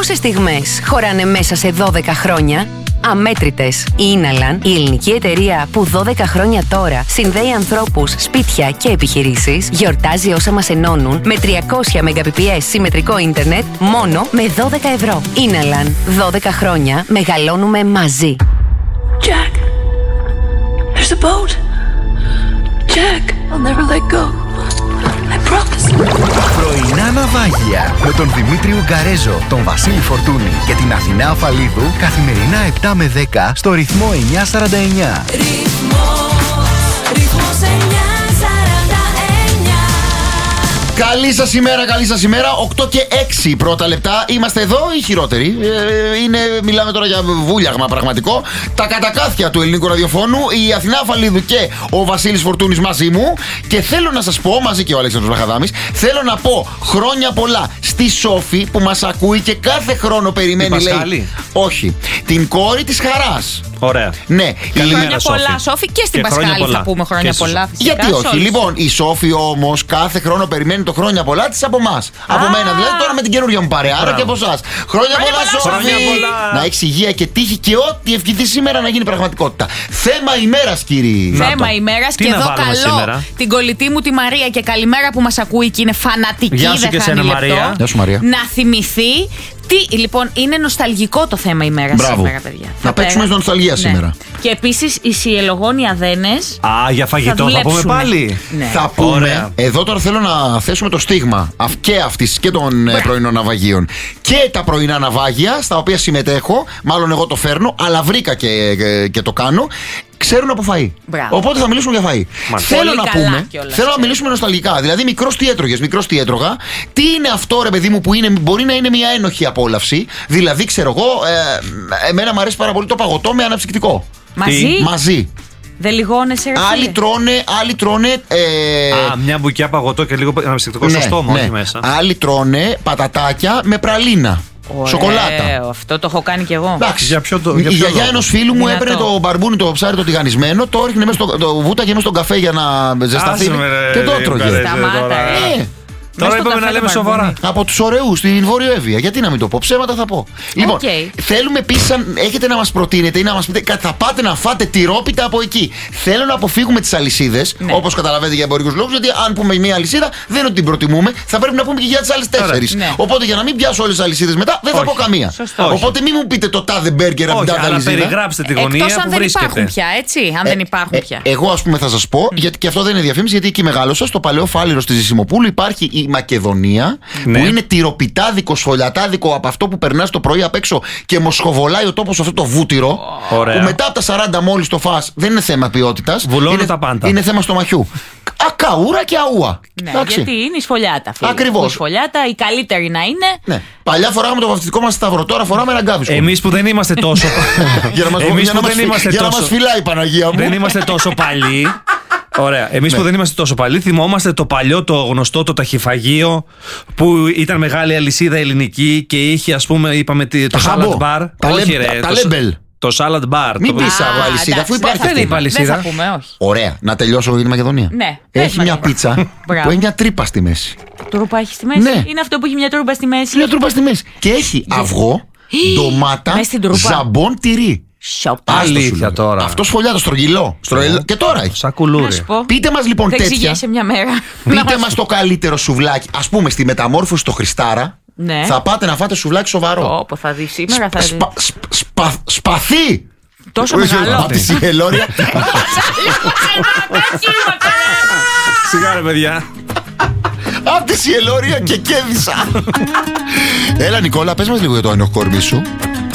Πόσες στιγμές χωράνε μέσα σε 12 χρόνια? Αμέτρητες. Η Ίναλαν, η ελληνική εταιρεία που 12 χρόνια τώρα συνδέει ανθρώπους, σπίτια και επιχειρήσεις, γιορτάζει όσα μας ενώνουν με 300 Mbps συμμετρικό ίντερνετ μόνο με 12 ευρώ. Ίναλαν. 12 χρόνια μεγαλώνουμε μαζί. Jack, there's a boat. Jack, I'll never let go. I promise. Πρωινά ναυάγια με τον Δημήτρη Ουγκαρέζο, τον Βασίλη Φορτούνη και την Αθηνά Αφαλίδου καθημερινά 7 με 10 στο ρυθμό 949. Ρυθμός 949. Καλή σας ημέρα, καλή σας ημέρα. 8 και 6 πρώτα λεπτά. Είμαστε εδώ οι χειρότεροι. Μιλάμε τώρα για βούλιαγμα πραγματικό. Τα κατακάθια του ελληνικού ραδιοφώνου. Η Αθηνά Αφαλίδου και ο Βασίλης Φορτούνης μαζί μου. Και θέλω να σας πω, μαζί και ο Αλέξανδρος Βλαχαδάμης, θέλω να πω χρόνια πολλά στη Σόφη που μας ακούει και κάθε χρόνο περιμένει, λέει. Όχι. Την κόρη της Χαράς. Ωραία. Ναι. Χρόνια πολλά, Σόφη, και στην Πασχάλη θα πούμε χρόνια πολλά. Γιατί όχι. Λοιπόν, η Σόφη όμως κάθε χρόνο περιμένει το χρόνια πολλά της από εμάς. Από μένα δηλαδή, τώρα με την καινούργια μου παρέα. Άρα και από εσάς. Χρόνια πολλά, Σόφη. Να έχεις υγεία και τύχη και ό,τι ευχηθεί σήμερα να γίνει πραγματικότητα. Θέμα ημέρας, κύριοι. Θέμα ημέρας και εδώ καλώ την κολλητή μου τη Μαρία και καλημέρα που μας ακούει και είναι φανατική. Γεια σου και εσένα, Μαρία. Γεια σου, Μαρία. Να θυμηθεί. Τι, λοιπόν, είναι νοσταλγικό το θέμα ημέρα σήμερα, παιδιά. Να παίξουμε στην νοσταλγία σήμερα. Και επίσης οι σιελογόνοι αδένες. Α, για φαγητό θα πούμε πάλι. Ναι. Θα πούμε. Εδώ τώρα θέλω να θέσουμε το στίγμα και αυτής και των πρωινών ναυαγίων. Και τα πρωινά ναυάγια στα οποία συμμετέχω, μάλλον εγώ το φέρνω, αλλά βρήκα και το κάνω. Ξέρουν από φαΐ. Μπράβο. Οπότε θα μιλήσουμε για φαΐ. Θέλω να πούμε, θέλω να μιλήσουμε νοσταλγικά. Δηλαδή, μικρός τι έτρωγες, μικρός τι έτρωγα. Τι είναι αυτό, ρε παιδί μου, που μπορεί να είναι μια ένοχη απόλαυση. Δηλαδή, ξέρω εγώ, εμένα μου αρέσει πάρα πολύ το παγωτό με αναψυκτικό. Μαζί. Δεν λιγώνεσαι, ρε φίλε. Άλλοι τρώνε. Μια μπουκιά παγωτό και λίγο αναψυκτικό στο στόμα, όχι μέσα. Άλλοι τρώνε πατατάκια με πραλίνα. Ωραία, σοκολάτα. Αυτό το έχω κάνει κι εγώ. Εντάξει, η γιαγιά ενός φίλου μου έπαιρνε το μπαρμπούνι, το ψάρι το τηγανισμένο, το έριχνε μέσα το βούταγε μέσα στον καφέ για να ζεσταθεί. Και το έτρωγε. Σταμάτα, Τώρα είπαμε να λέμε σοβαρά. Από τους ωραίους στην Βόρειο Εύβοια. Γιατί να μην το πω, ψέματα θα πω. Λοιπόν, θέλουμε επίσης, αν έχετε να μας προτείνετε ή να μας πείτε, θα πάτε να φάτε τυρόπιτα από εκεί. Θέλω να αποφύγουμε τις αλυσίδες, όπως καταλαβαίνετε για εμπορικούς λόγους, γιατί αν πούμε μια αλυσίδα, δεν είναι ότι την προτιμούμε, θα πρέπει να πούμε και για τις άλλες 4. Οπότε για να μην πιάσω όλες τις αλυσίδες μετά, δεν θα πω καμία. Οπότε μην μου πείτε το τάδε μπέργκερ από την τάδε αλυσίδα. Περιγράψτε τη γωνία που βρίσκεται. Αν δεν υπάρχουν πια, έτσι. Αν δεν υπάρχουν πια. Εγώ, ας πούμε, θα σας πω, γιατί και αυτό δεν είναι διαφήμιση, γιατί εκεί μεγάλωσα, στο παλαιό Φάληρο στη Ζησιμοπούλου υπάρχει η Μακεδονία, που είναι τυροπιτάδικο, σφολιατάδικο από αυτό που περνάς το πρωί απ' έξω και μοσχοβολάει ο τόπος αυτό το βούτυρο. Που μετά από τα 40 μόλις το φας δεν είναι θέμα ποιότητας. Βουλώνουν τα πάντα. Είναι θέμα στομαχιού. Ακαούρα και αούα. Ναι, γιατί είναι η σφολιάτα. Ακριβώς. Η σφολιάτα, η καλύτερη να είναι. Ναι. Παλιά φοράγαμε το βαφτιστικό μας σταυρό, τώρα φοράμε ένα γκάβισκο. Εμείς που δεν είμαστε τόσο. Για να μας φυλάει η Παναγία μου. Δεν είμαστε τόσο παλιοί. Ωραία. Εμείς που δεν είμαστε τόσο παλιοί, θυμόμαστε το παλιό, το γνωστό, το ταχυφαγείο που ήταν μεγάλη αλυσίδα ελληνική και είχε, ας πούμε, είπαμε το salad bar. Τα λέμπελ. Το salad bar. Μην πεις από αλυσίδα, αφού υπάρχει. Δεν είπα αλυσίδα. Δεν θα πούμε, όχι. Ωραία. Να τελειώσω για τη Μακεδονία. Ναι. Έχει μια πίτσα που έχει μια τρύπα στη μέση. Τρούπα έχει στη μέση. Ναι. Είναι αυτό που έχει μια τρούπα στη μέση. Μια τρούπα στη μέση. Και έχει αυγό, ντομάτα, ζαμπόν, τυρί. Αλήθεια τώρα. Αυτό σφολιάτο, στρογγυλό. Και τώρα έχει. Σακουλούρι. Πείτε μας λοιπόν δεν τέτοια. Σε μια μέρα. Πείτε μας το καλύτερο σουβλάκι. Ας πούμε στη μεταμόρφωση στο Χριστάρα. Ναι. Θα πάτε να φάτε σουβλάκι σοβαρό. Όπω θα δει σήμερα. Σπαθί! Τόσο μεγάλο. Από τη Σιελόρια. Σιγά ρε παιδιά. Από τη Σιελόρια και κέρδισα. Έλα Νικόλα, πες μας λίγο για το ένοχο κορμί σου.